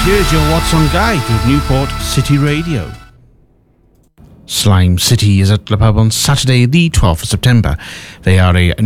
Here's your What's On guide with Newport City Radio. Slime City is at the pub on Saturday the 12th of September. They are a